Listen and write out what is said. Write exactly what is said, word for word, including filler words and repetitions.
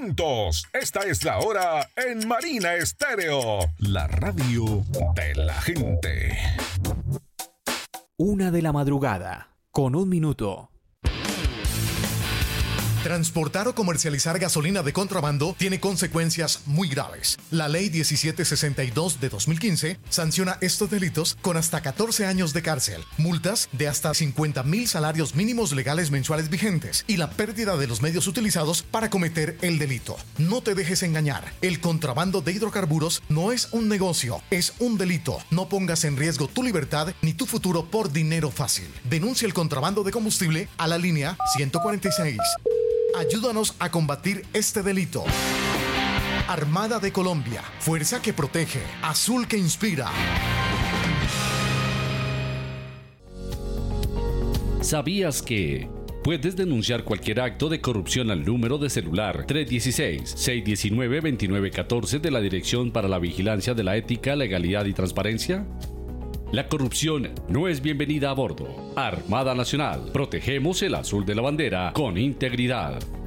juntos. Esta es la hora en Marina Estéreo, la radio de la gente. Una de la madrugada, con un minuto. Transportar o comercializar gasolina de contrabando tiene consecuencias muy graves. La Ley diecisiete sesenta y dos de dos mil quince sanciona estos delitos con hasta catorce años de cárcel, multas de hasta cincuenta mil salarios mínimos legales mensuales vigentes y la pérdida de los medios utilizados para cometer el delito. No te dejes engañar. El contrabando de hidrocarburos no es un negocio, es un delito. No pongas en riesgo tu libertad ni tu futuro por dinero fácil. Denuncia el contrabando de combustible a la línea ciento cuarenta y seis. Ayúdanos a combatir este delito. Armada de Colombia, fuerza que protege, azul que inspira. ¿Sabías que puedes denunciar cualquier acto de corrupción al número de celular tres uno seis, seis uno nueve, dos nueve uno cuatro de la Dirección para la Vigilancia de la Ética, Legalidad y Transparencia? La corrupción no es bienvenida a bordo. Armada Nacional. Protegemos el azul de la bandera con integridad.